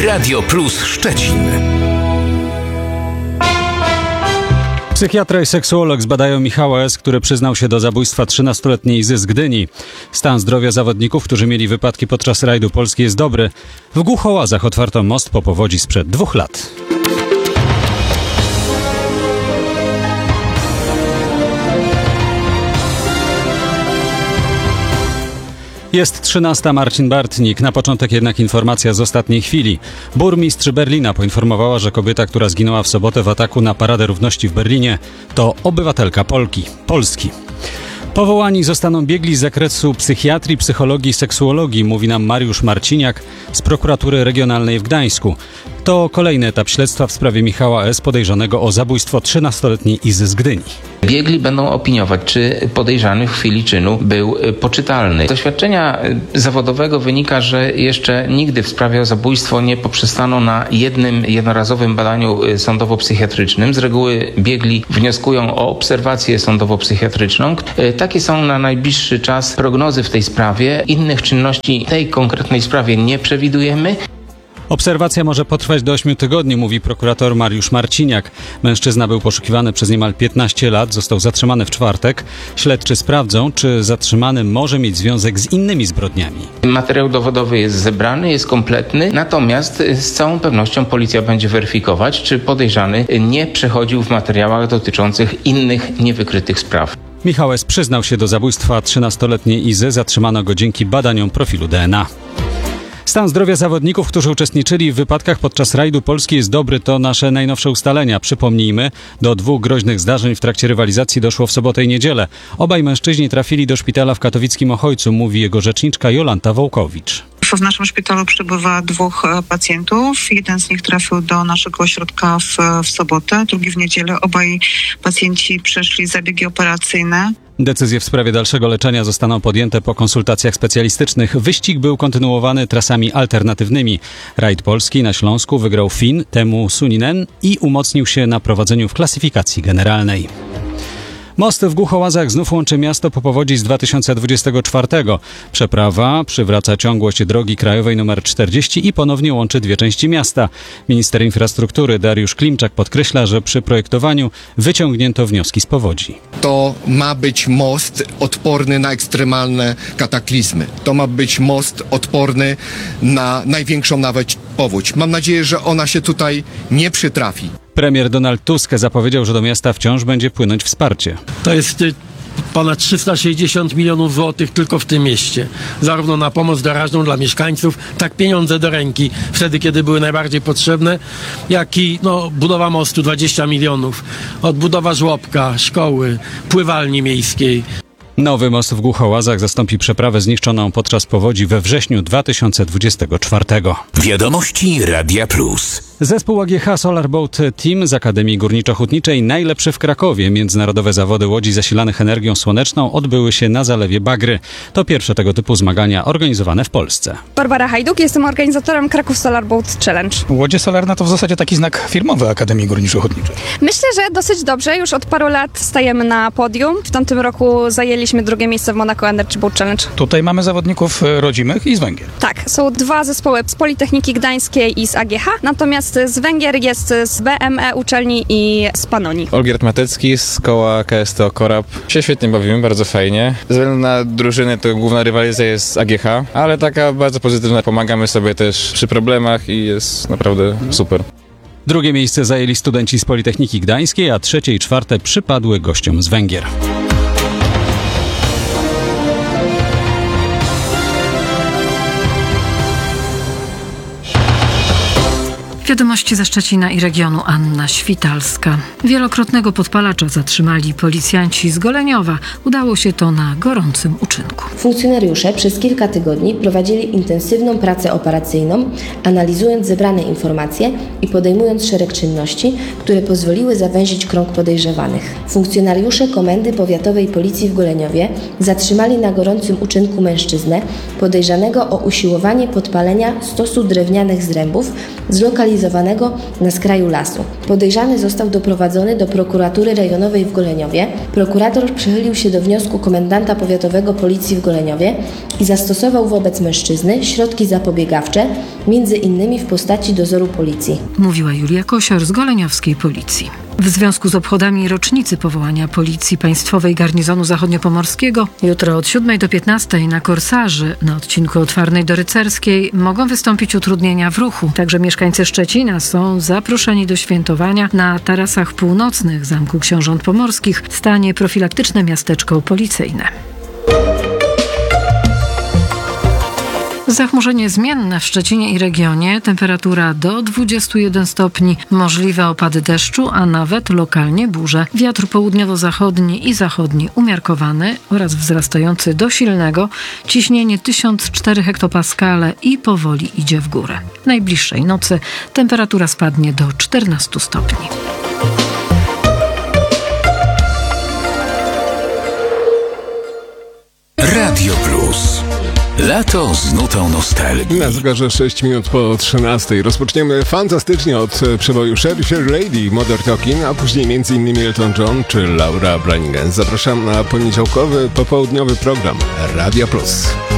Radio Plus Szczecin. Psychiatra i seksuolog zbadają Michała S., który przyznał się do zabójstwa 13-letniej Izy z Gdyni. Stan zdrowia zawodników, którzy mieli wypadki podczas rajdu Polski, jest dobry. W Głuchołazach otwarto most po powodzi sprzed 2 lat. Jest 13. Marcin Bartnik. Na początek jednak informacja z ostatniej chwili. Burmistrz Berlina poinformowała, że kobieta, która zginęła w sobotę w ataku na Paradę Równości w Berlinie, to obywatelka Polski. Powołani zostaną biegli z zakresu psychiatrii, psychologii i seksuologii, mówi nam Mariusz Marciniak z Prokuratury Regionalnej w Gdańsku. To kolejny etap śledztwa w sprawie Michała S., podejrzanego o zabójstwo 13-letniej Izy z Gdyni. Biegli będą opiniować, czy podejrzany w chwili czynu był poczytalny. Z doświadczenia zawodowego wynika, że jeszcze nigdy w sprawie o zabójstwo nie poprzestano na jednorazowym badaniu sądowo-psychiatrycznym. Z reguły biegli wnioskują o obserwację sądowo-psychiatryczną. Takie są na najbliższy czas prognozy w tej sprawie. Innych czynności w tej konkretnej sprawie nie przewidujemy. Obserwacja może potrwać do 8 tygodni, mówi prokurator Mariusz Marciniak. Mężczyzna był poszukiwany przez niemal 15 lat, został zatrzymany w czwartek. Śledczy sprawdzą, czy zatrzymany może mieć związek z innymi zbrodniami. Materiał dowodowy jest zebrany, jest kompletny, natomiast z całą pewnością policja będzie weryfikować, czy podejrzany nie przechodził w materiałach dotyczących innych niewykrytych spraw. Michał S. przyznał się do zabójstwa 13-letniej Izy, zatrzymano go dzięki badaniom profilu DNA. Stan zdrowia zawodników, którzy uczestniczyli w wypadkach podczas rajdu Polski, jest dobry, to nasze najnowsze ustalenia. Przypomnijmy, do 2 groźnych zdarzeń w trakcie rywalizacji doszło w sobotę i niedzielę. Obaj mężczyźni trafili do szpitala w katowickim Ochojcu, mówi jego rzeczniczka Jolanta Wołkowicz. W naszym szpitalu przebywa 2 pacjentów. Jeden z nich trafił do naszego ośrodka w sobotę, drugi w niedzielę. Obaj pacjenci przeszli zabiegi operacyjne. Decyzje w sprawie dalszego leczenia zostaną podjęte po konsultacjach specjalistycznych. Wyścig był kontynuowany trasami alternatywnymi. Rajd Polski na Śląsku wygrał Fin Teemu Suninen i umocnił się na prowadzeniu w klasyfikacji generalnej. Most w Głuchołazach znów łączy miasto po powodzi z 2024. Przeprawa przywraca ciągłość drogi krajowej nr 40 i ponownie łączy 2 części miasta. Minister infrastruktury Dariusz Klimczak podkreśla, że przy projektowaniu wyciągnięto wnioski z powodzi. To ma być most odporny na ekstremalne kataklizmy. To ma być most odporny na największą nawet powódź. Mam nadzieję, że ona się tutaj nie przytrafi. Premier Donald Tusk zapowiedział, że do miasta wciąż będzie płynąć wsparcie. To jest ponad 360 milionów złotych tylko w tym mieście. Zarówno na pomoc doraźną dla mieszkańców, tak pieniądze do ręki, wtedy kiedy były najbardziej potrzebne, jak i budowa mostu 20 milionów, odbudowa żłobka, szkoły, pływalni miejskiej. Nowy most w Głuchołazach zastąpi przeprawę zniszczoną podczas powodzi we wrześniu 2024. Wiadomości Radia Plus. Zespół AGH Solar Boat Team z Akademii Górniczo-Hutniczej, najlepszy w Krakowie. Międzynarodowe zawody łodzi zasilanych energią słoneczną odbyły się na Zalewie Bagry. To pierwsze tego typu zmagania organizowane w Polsce. Barbara Hajduk, jestem organizatorem Kraków Solar Boat Challenge. Łodzie solarne to w zasadzie taki znak firmowy Akademii Górniczo-Hutniczej. Myślę, że dosyć dobrze. Już od paru lat stajemy na podium. W tamtym roku zajęliśmy 2. miejsce w Monaco Energy Boat Challenge. Tutaj mamy zawodników rodzimych i z Węgier. Tak, są 2 zespoły z Politechniki Gdańskiej i z AGH, natomiast z Węgier jest z BME uczelni i z Panonii. Olgierd Matecki z koła KSTO Korab. Się świetnie bawimy, bardzo fajnie. Ze względu na drużyny to główna rywalizacja jest z AGH, ale taka bardzo pozytywna. Pomagamy sobie też przy problemach i jest naprawdę super. 2. miejsce zajęli studenci z Politechniki Gdańskiej, a 3. i 4. przypadły gościom z Węgier. Wiadomości ze Szczecina i regionu. Anna Świtalska. Wielokrotnego podpalacza zatrzymali policjanci z Goleniowa. Udało się to na gorącym uczynku. Funkcjonariusze przez kilka tygodni prowadzili intensywną pracę operacyjną, analizując zebrane informacje i podejmując szereg czynności, które pozwoliły zawęzić krąg podejrzewanych. Funkcjonariusze Komendy Powiatowej Policji w Goleniowie zatrzymali na gorącym uczynku mężczyznę podejrzanego o usiłowanie podpalenia stosu drewnianych zrębów zlokalizowanego na skraju lasu. Podejrzany został doprowadzony do prokuratury rejonowej w Goleniowie. Prokurator przychylił się do wniosku komendanta powiatowego Policji w Goleniowie i zastosował wobec mężczyzny środki zapobiegawcze między innymi w postaci dozoru policji. Mówiła Julia Kosior z goleniowskiej policji. W związku z obchodami rocznicy powołania Policji Państwowej Garnizonu Zachodniopomorskiego jutro od 7 do 15 na Korsarzy na odcinku od Farnej do Rycerskiej mogą wystąpić utrudnienia w ruchu. Także mieszkańcy Szczecina są zaproszeni do świętowania. Na tarasach północnych Zamku Książąt Pomorskich stanie profilaktyczne miasteczko policyjne. Zachmurzenie zmienne w Szczecinie i regionie, temperatura do 21 stopni, możliwe opady deszczu, a nawet lokalnie burze. Wiatr południowo-zachodni i zachodni umiarkowany oraz wzrastający do silnego, ciśnienie 1004 hektopaskale i powoli idzie w górę. Najbliższej nocy temperatura spadnie do 14 stopni. Radio Plus. Lato z nutą nostalgii. Na zegarze 6 minut po 13. Rozpoczniemy fantastycznie od przeboju Sherry Lady, Modern Talking, a później m.in. Elton John czy Laura Branigan. Zapraszam na poniedziałkowy, popołudniowy program Radia Plus.